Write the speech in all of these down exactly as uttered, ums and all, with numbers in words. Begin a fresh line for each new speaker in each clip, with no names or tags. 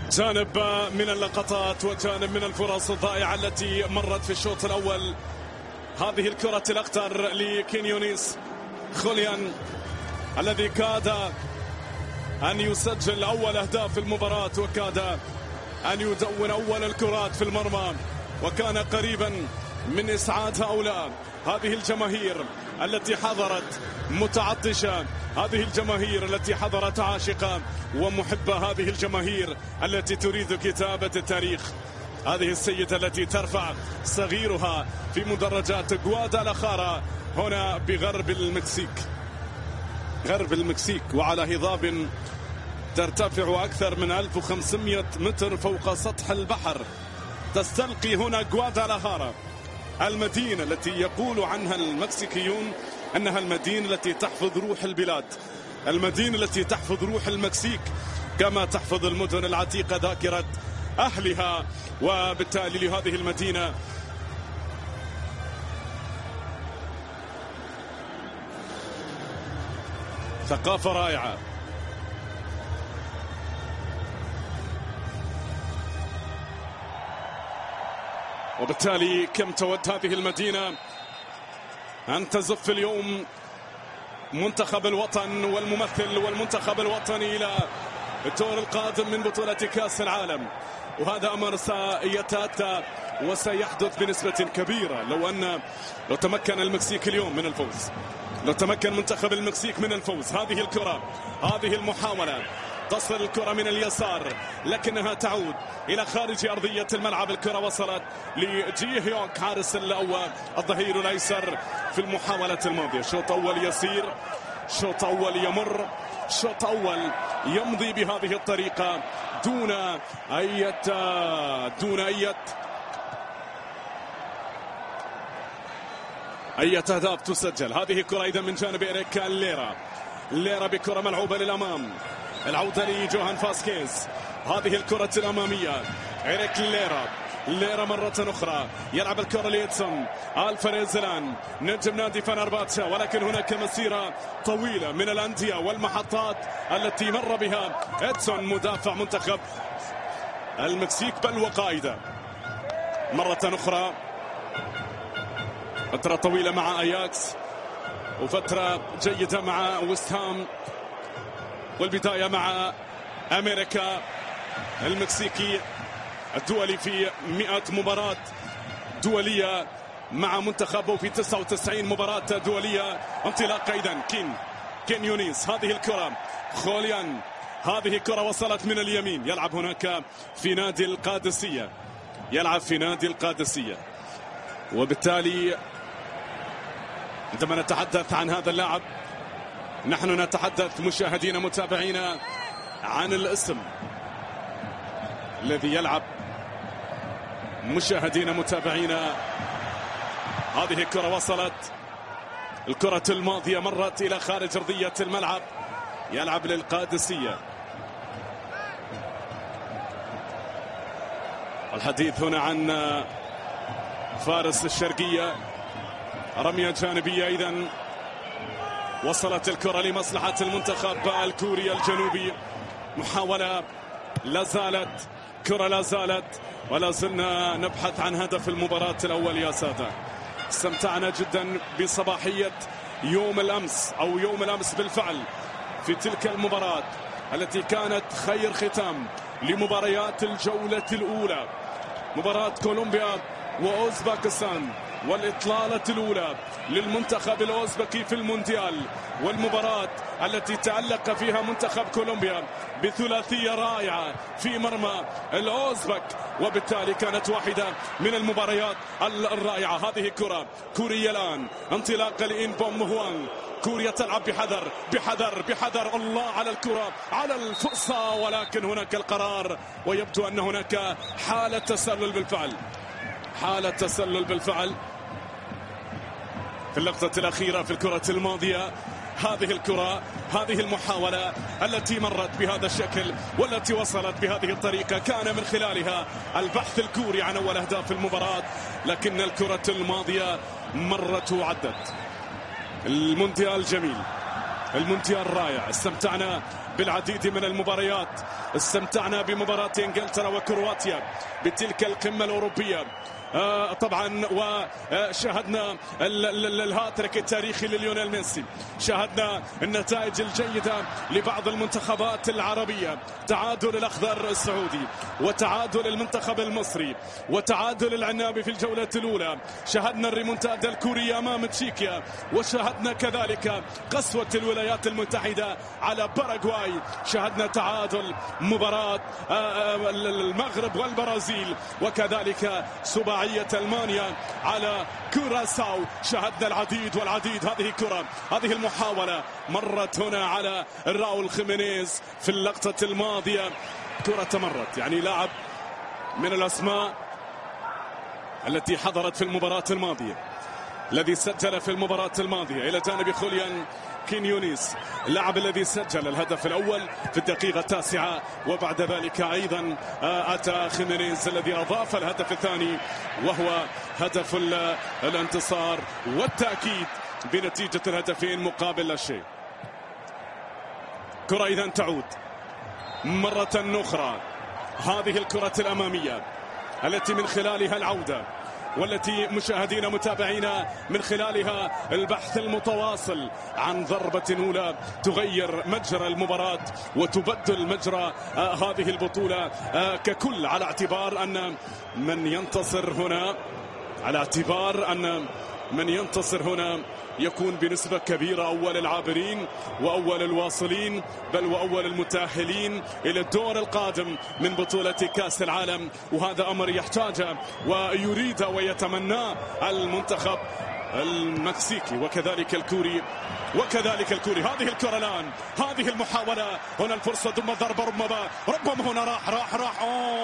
جانب من اللقطات وجانب من الفرص الضائعة التي مرت في الشوط الأول. هذه الكرة الأخطر لكين يونس خوليان الذي كاد أن يسجل أول أهداف المباراة وكاد أن يدون أول الكرات في المرمى، وكان قريبا من إسعاد هؤلاء هذه الجماهير التي حضرت متعطشة، هذه الجماهير التي حضرت عاشقة ومحبة، هذه الجماهير التي تريد كتابة التاريخ، هذه السيدة التي ترفع صغيرها في مدرجات غوادالاخارا هنا بغرب المكسيك، غرب المكسيك، وعلى هضاب ترتفع أكثر من ألف وخمسمائة متر فوق سطح البحر. تستلقي هنا غوادالاخارا، المدينة التي يقول عنها المكسيكيون أنها المدينة التي تحفظ روح البلاد، المدينة التي تحفظ روح المكسيك كما تحفظ المدن العتيقة ذاكرة أهلها. وبالتالي لهذه المدينة ثقافة رائعة، وبالتالي كم تود هذه المدينة أن تزف اليوم منتخب الوطن والممثل والمنتخب الوطني إلى الدور القادم من بطولة كأس العالم. وهذا أمر سيتأتى وسيحدث بنسبة كبيرة لو أن لو تمكن المكسيك اليوم من الفوز، لو تمكن منتخب المكسيك من الفوز. هذه الكرة، هذه المحاولة، تصل الكرة من اليسار لكنها تعود إلى خارج أرضية الملعب. الكرة وصلت لجي هيونغ حارس الأول الظهير الأيسر في المحاولة الماضية. شوط أول يسير، شوط أول يمر، شوط أول يمضي بهذه الطريقة دون أي دون أي أي أهداف تسجل. هذه كرة إذا من جانب إريك ليرا، ليرا بكرة ملعوبة للأمام، العودة لجوهان فاسكيز. هذه الكرة الأمامية، إريك ليرا، ليرا مرة أخرى يلعب الكرة لإدسون الفاريز الآن نجم نادي فنرباتشا، ولكن هناك مسيرة طويلة من الأندية والمحطات التي مر بها إدسون مدافع منتخب المكسيك بل وقائده. مرة أخرى فترة طويلة مع أياكس وفترة جيدة مع ويست هام، والبداية مع أمريكا المكسيكي الدولي في مئة مباراة دولية مع منتخبه في تسعة وتسعين مباراة دولية. انطلاق أيضا كين كين يونس. هذه الكرة خوليان، هذه كرة وصلت من اليمين، يلعب هناك في نادي القادسية، يلعب في نادي القادسية. وبالتالي عندما نتحدث عن هذا اللاعب نحن نتحدث مشاهدينا متابعينا عن الاسم الذي يلعب. مشاهدينا متابعينا هذه الكرة وصلت، الكرة الماضية مرت إلى خارج أرضية الملعب، يلعب للقادسية. الحديث هنا عن فارس الشرقية، رمية جانبية إذن. وصلت الكرة لمصلحة المنتخب الكوري الجنوبي، محاولة لا زالت، كرة لا زالت، ولا زلنا نبحث عن هدف المباراة الأول يا سادة. استمتعنا جدا بصباحية يوم الأمس أو يوم الأمس بالفعل في تلك المباراة التي كانت خير ختام لمباريات الجولة الأولى، مباراة كولومبيا وأوزباكستان، والإطلالة الأولى للمنتخب الأوزبكي في المونديال، والمباراة التي تألق فيها منتخب كولومبيا بثلاثية رائعة في مرمى الأوزبك، وبالتالي كانت واحدة من المباريات الرائعة. هذه كرة كورية الآن، انطلاقة لإنبوم هوان، كوريا تلعب بحذر بحذر بحذر، الله على الكرة، على الفرصة، ولكن هناك القرار، ويبدو أن هناك حالة تسلل بالفعل، حالة تسلل بالفعل في اللقطة الأخيرة في الكرة الماضية. هذه الكرة، هذه المحاولة التي مرت بهذا الشكل والتي وصلت بهذه الطريقة كان من خلالها البحث الكوري عن أول أهداف المباراة، لكن الكرة الماضية مرت وعدت. المونديال جميل، المونديال رائع، استمتعنا بالعديد من المباريات. استمتعنا بمباراة انجلترا وكرواتيا بتلك القمة الأوروبية آه طبعا، وشاهدنا الهاتريك التاريخي لليونيل ميسي، شاهدنا النتائج الجيدة لبعض المنتخبات العربية، تعادل الأخضر السعودي وتعادل المنتخب المصري وتعادل العنابي في الجولة الأولى، شاهدنا الريمونتادا الكورية أمام تشيكيا، وشاهدنا كذلك قسوة الولايات المتحدة على باراغواي، شاهدنا تعادل مباراة المغرب والبرازيل، وكذلك سباعية ألمانيا على كوراساو، شاهدنا العديد والعديد. هذه كرة، هذه المحاولة مرت هنا على راؤول خيمينيز في اللقطة الماضية، كرة تمرت، يعني لاعب من الأسماء التي حضرت في المباراة الماضية، الذي سجل في المباراة الماضية إلى جانب خوليان كينيونيز، اللاعب الذي سجل الهدف الأول في الدقيقة التاسعة، وبعد ذلك أيضا أتى خيمينيز الذي أضاف الهدف الثاني وهو هدف الانتصار والتأكيد بنتيجة الهدفين مقابل لا شيء. كرة إذا تعود مرة أخرى، هذه الكرة الأمامية التي من خلالها العودة، والتي مشاهدينا متابعينا من خلالها البحث المتواصل عن ضربة أولى تغير مجرى المباراة وتبدل مجرى آه هذه البطولة آه ككل، على اعتبار أن من ينتصر هنا على اعتبار أن من ينتصر هنا يكون بنسبة كبيرة أول العابرين وأول الواصلين، بل وأول المتأهلين إلى الدور القادم من بطولة كأس العالم، وهذا أمر يحتاجه ويريد ويتمناه المنتخب المكسيكي وكذلك الكوري وكذلك الكوري. هذه الكرة الآن، هذه المحاولة، هنا الفرصة ثم ضربة، ربما ربما هنا راح راح راح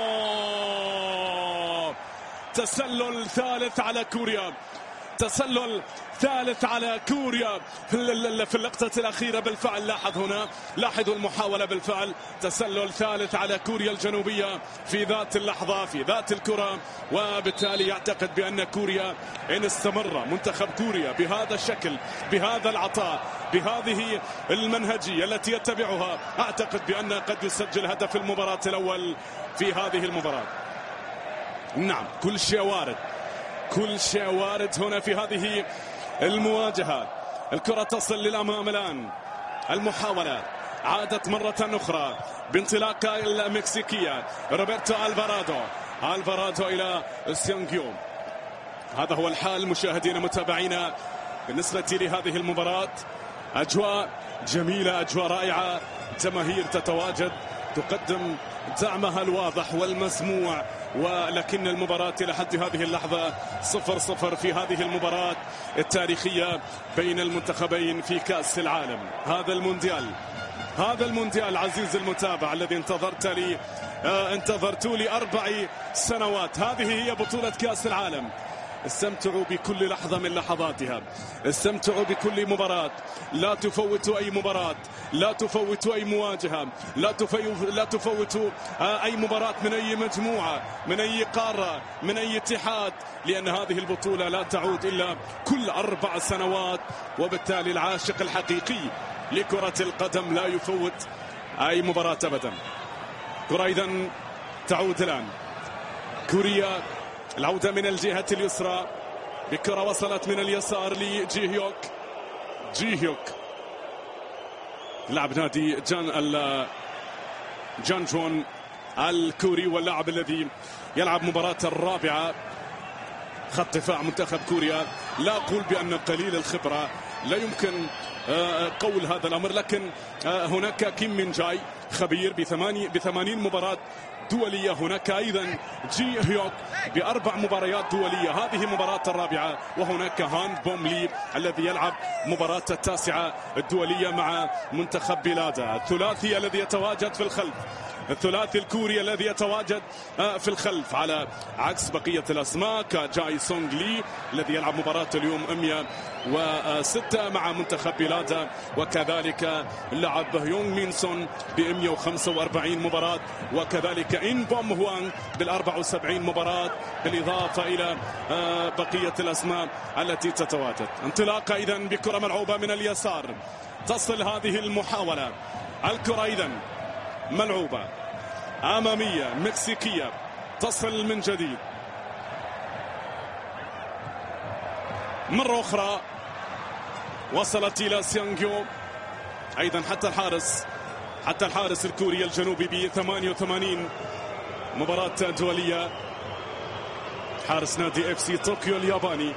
أوه. تسلل ثالث على كوريا، تسلل ثالث على كوريا في اللقطة الأخيرة بالفعل. لاحظ هنا، لاحظوا المحاولة بالفعل، تسلل ثالث على كوريا الجنوبية في ذات اللحظة في ذات الكرة، وبالتالي يعتقد بأن كوريا إن استمر منتخب كوريا بهذا الشكل بهذا العطاء بهذه المنهجية التي يتبعها، أعتقد بأن قد يسجل هدف المباراة الأول في هذه المباراة. نعم، كل شيء وارد، كل شيء وارد هنا في هذه المواجهة. الكرة تصل للأمام الآن، المحاولة عادت مرة أخرى بانطلاقة المكسيكية، روبرتو ألفارادو ألفارادو إلى سيونغيو. هذا هو الحال مشاهدينا متابعينا بالنسبة لهذه المباراة. أجواء جميلة، أجواء رائعة، جماهير تتواجد تقدم دعمها الواضح والمسموع، ولكن المباراة إلى حد هذه اللحظة صفر صفر في هذه المباراة التاريخية بين المنتخبين في كأس العالم. هذا المونديال، هذا المونديال عزيز المتابع الذي انتظرت لي آه انتظرت لي أربع سنوات. هذه هي بطولة كأس العالم. استمتعوا بكل لحظة من لحظاتها، استمتعوا بكل مباراة، لا تفوتوا أي مباراة، لا تفوتوا أي مواجهة، لا تفوتوا لا تفوتوا أي مباراة من أي مجموعة، من أي قارة، من أي اتحاد، لأن هذه البطولة لا تعود إلا كل أربع سنوات، وبالتالي العاشق الحقيقي لكرة القدم لا يفوت أي مباراة أبدا. كرة إذن تعود الآن، كوريا العودة من الجهة اليسرى بكرة وصلت من اليسار لجي هيوك. جي هيوك لاعب نادي جان جان جون الكوري، واللاعب الذي يلعب مباراة الرابعة خط دفاع منتخب كوريا. لا أقول بأن قليل الخبرة، لا يمكن قول هذا الأمر، لكن هناك كيم من جاي خبير بثمانين مباراة دولية، هناك أيضا جي هيوك بأربع مباريات دولية، هذه مباراة الرابعة، وهناك هان بوملي الذي يلعب مباراة التاسعة الدولية مع منتخب بلاده. الثلاثي الذي يتواجد في الخلف، الثلاثي الكوري الذي يتواجد في الخلف على عكس بقية الأسماء، كجاي سونغ لي الذي يلعب مباراة اليوم مئة وستة مع منتخب بلاده، وكذلك لعب يونغ مين سون ب مئة وخمسة وأربعين مباراة، وكذلك إن بوم هوانغ بالأربع وسبعين مباراة، بالإضافة إلى بقية الأسماء التي تتواجد. انطلاقة إذن بكرة ملعوبة من اليسار، تصل هذه المحاولة الكرة إذن ملعوبة أمامية مكسيكية تصل من جديد مرة أخرى، وصلت إلى سيانجيو أيضا. حتى الحارس حتى الحارس الكوري الجنوبي ب ثمانية وثمانين مباراة دولية، حارس نادي اف سي طوكيو الياباني.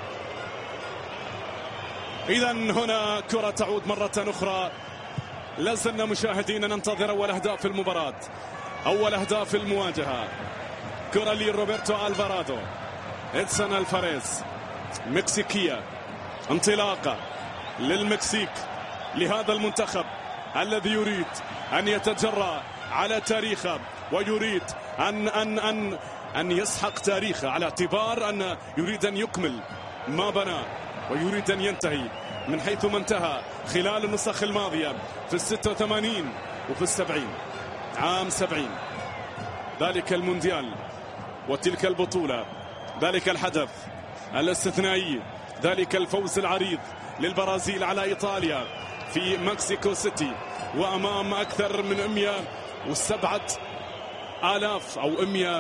إذا هنا كرة تعود مرة أخرى. لازلنا مشاهدين ننتظر أول أهداف المباراة، أول أهداف المواجهة. كرة لروبرتو ألفارادو، إدسون الفاريز، مكسيكية، انطلاقة للمكسيك، لهذا المنتخب الذي يريد أن يتجرأ على تاريخه ويريد أن أن أن أن يسحق تاريخه، على اعتبار أن يريد أن يكمل ما بنى ويريد أن ينتهي من حيث ما انتهى خلال النسخ الماضية في الستة وثمانين وفي السبعين. عام سبعين ذلك المونديال وتلك البطولة، ذلك الحدث الاستثنائي، ذلك الفوز العريض للبرازيل على إيطاليا في مكسيكو سيتي، وأمام أكثر من مئة وسبعة آلاف أو مئة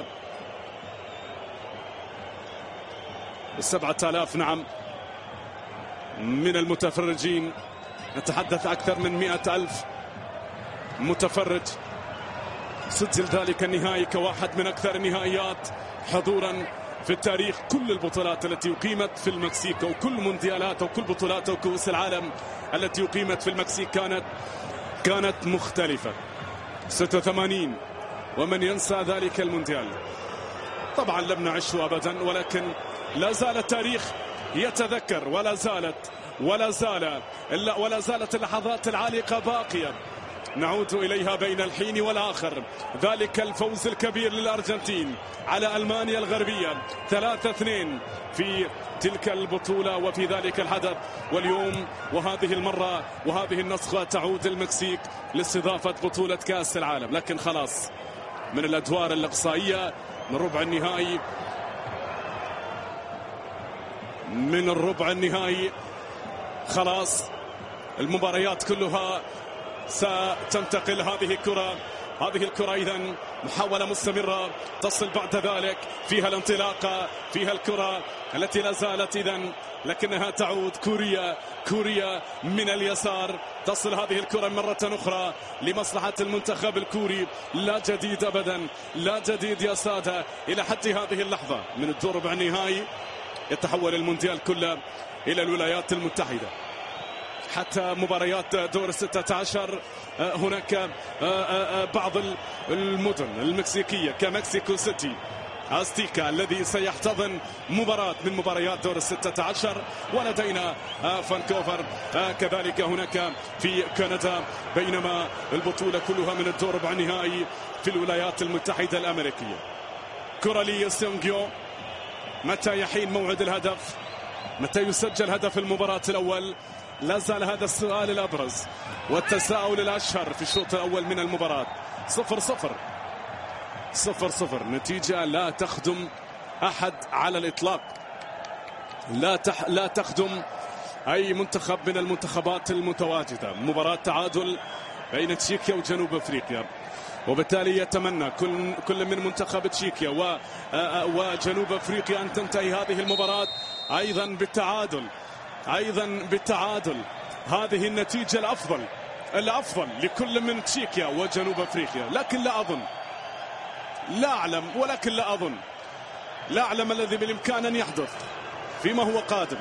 وسبعة آلاف نعم من المتفرجين. نتحدث أكثر من مئة ألف متفرج. سجل ذلك النهائي كواحد من أكثر النهائيات حضورا في التاريخ. كل البطولات التي أقيمت في المكسيك أو كل مونديالات أو كل بطولات أو كؤوس العالم التي أقيمت في المكسيك كانت كانت مختلفة. ستة وثمانين ومن ينسى ذلك المونديال؟ طبعا لم نعشه أبدا، ولكن لا زال التاريخ يتذكر، ولا زالت ولا زال ولا زالت اللحظات العالقة باقية نعود إليها بين الحين والآخر. ذلك الفوز الكبير للأرجنتين على ألمانيا الغربية ثلاثة اثنين في تلك البطولة وفي ذلك الحدث. واليوم وهذه المرة وهذه النسخة تعود المكسيك لاستضافة بطولة كأس العالم، لكن خلاص من الأدوار الإقصائية، من ربع النهائي من الربع النهائي خلاص المباريات كلها ستنتقل. هذه الكرة هذه الكرة إذن محاولة مستمرة تصل بعد ذلك، فيها الانطلاقة، فيها الكرة التي لا زالت إذن، لكنها تعود كوريا كوريا من اليسار. تصل هذه الكرة مرة أخرى لمصلحة المنتخب الكوري. لا جديد أبدا، لا جديد يا سادة. إلى حد هذه اللحظة من الدور ربع النهائي يتحول المونديال كله إلى الولايات المتحدة. حتى مباريات دور الستة عشر هناك بعض المدن المكسيكية كمكسيكو سيتي أستيكا الذي سيحتضن مباراة من مباريات دور الستة عشر، ولدينا فانكوفر كذلك هناك في كندا، بينما البطولة كلها من الدور ربع النهائي في الولايات المتحدة الأمريكية. كرة لسيونغيو، متى يحين موعد الهدف؟ متى يسجل هدف المباراة الأول؟ لا زال هذا السؤال الأبرز والتساؤل الأشهر في الشوط الأول من المباراة. صفر صفر صفر صفر، نتيجة لا تخدم أحد على الإطلاق، لا تح... لا تخدم أي منتخب من المنتخبات المتواجدة. مباراة تعادل بين تشيكيا وجنوب أفريقيا، وبالتالي يتمنى كل كل من منتخب تشيكيا و... وجنوب أفريقيا أن تنتهي هذه المباراة أيضا بالتعادل أيضا بالتعادل. هذه النتيجة الأفضل الأفضل لكل من تشيكيا وجنوب أفريقيا، لكن لا أظن لا أعلم ولكن لا أظن لا أعلم الذي بالإمكان أن يحدث فيما هو قادم،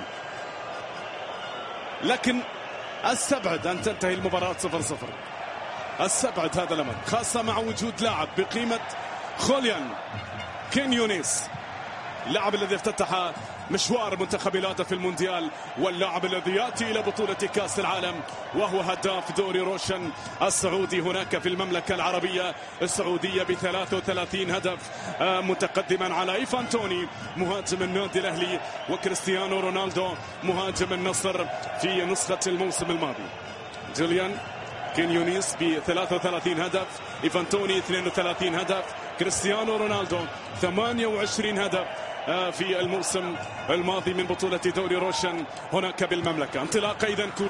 لكن أستبعد أن تنتهي المباراة صفر صفر. أستبعد هذا الأمر، خاصة مع وجود لاعب بقيمة خوليان كينيونيس، اللاعب الذي افتتح مشوار منتخب الهدف في المونديال، واللاعب الذي يأتي إلى بطولة كأس العالم، وهو هداف دوري روشن السعودي هناك في المملكة العربية السعودية بثلاثة وثلاثين هدف، متقدما على إيفان توني مهاجم النادي الأهلي وكريستيانو رونالدو مهاجم النصر في نسخة الموسم الماضي. جوليان كينيونيس ب ثلاثة وثلاثين هدف، إيفان توني اثنين وثلاثين هدف، كريستيانو رونالدو ثمانية وعشرين هدف في الموسم الماضي من بطولة دوري روشن هناك بالمملكة. انطلاقة إذن